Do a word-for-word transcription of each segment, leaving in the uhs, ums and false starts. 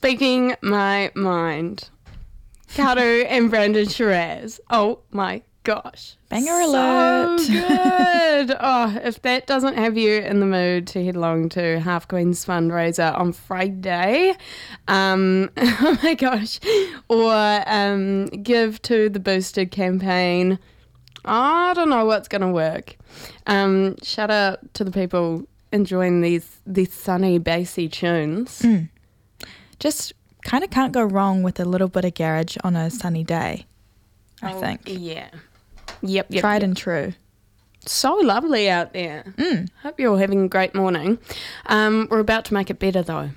Speaking my mind. Kato and Brandon Shiraz. Oh my gosh. Banger alert. So good. Oh, if that doesn't have you in the mood to head along to Half Queen's fundraiser on Friday, um, oh my gosh, or um, give to the Boosted campaign. I don't know what's going to work. Um, shout out to the people enjoying these, these sunny, bassy tunes. Mm. Just kind of can't go wrong with a little bit of garage on a sunny day, I oh, think. Yeah. Yep, yep. Tried yep. and true. So lovely out there. Mm. Hope you're all having a great morning. Um, we're about to make it better, though.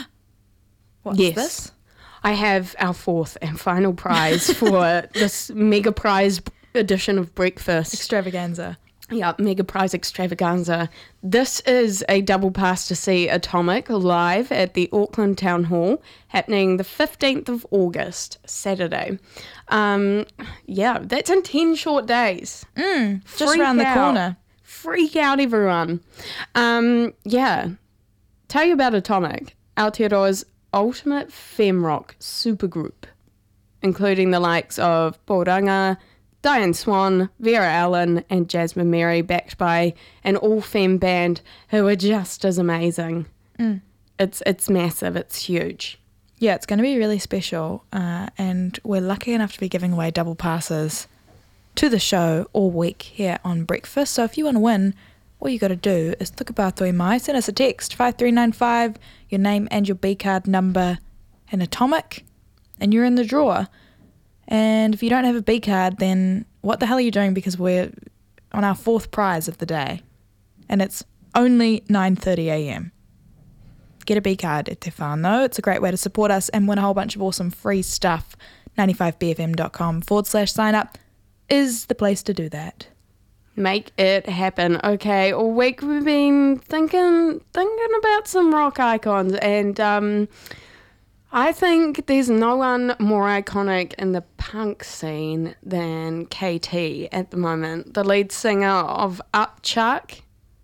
What's yes. this? I have our fourth and final prize for this mega prize edition of Breakfast. Extravaganza. Yeah, mega prize extravaganza. This is a double pass to see Atomic live at the Auckland Town Hall, happening the fifteenth of August, Saturday. Um, yeah, that's in ten short days. Mm, just Freak around the out. corner. Freak out, everyone. Um, yeah. Tell you about Atomic, Aotearoa's ultimate femme rock supergroup, including the likes of Poranga, Diane Swan, Vera Allen, and Jasmine Mary, backed by an all-femme band who are just as amazing. Mm. It's it's massive. It's huge. Yeah, it's going to be really special, uh, and we're lucky enough to be giving away double passes to the show all week here on Breakfast. So if you want to win, all you got to do is tuka toi mai, send us a text, five three nine five, your name and your B-card number, and Atomic, and you're in the draw. And if you don't have a B-card, then what the hell are you doing? Because we're on our fourth prize of the day, and it's only nine thirty a.m. Get a B-card at Te Whānau. It's a great way to support us and win a whole bunch of awesome free stuff. ninety-five b f m dot com forward slash sign up is the place to do that. Make it happen. Okay, all week we've been thinking thinking about some rock icons, and um, I think there's no one more iconic in the punk scene than K T at the moment, the lead singer of Upchuck.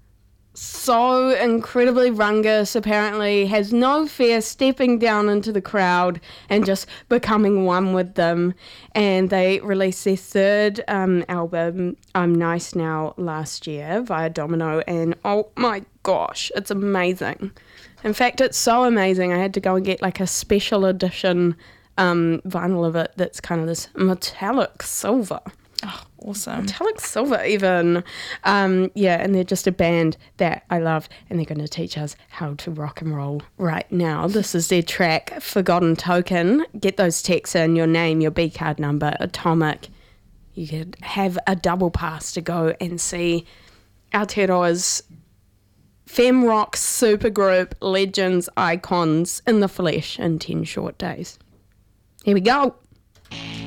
So incredibly rungus, apparently, has no fear stepping down into the crowd and just becoming one with them. And they released their third um, album, I'm Nice Now, last year via Domino, and oh my gosh, it's amazing. In fact, it's so amazing, I had to go and get like a special edition um, vinyl of it that's kind of this metallic silver. Oh, awesome. Metallic silver even. Um, yeah, and they're just a band that I love, and they're going to teach us how to rock and roll right now. This is their track, Forgotten Token. Get those texts in, your name, your B-card number, Atomic. You could have a double pass to go and see Aotearoa's femme rock supergroup legends, icons in the flesh in ten short days. Here we go.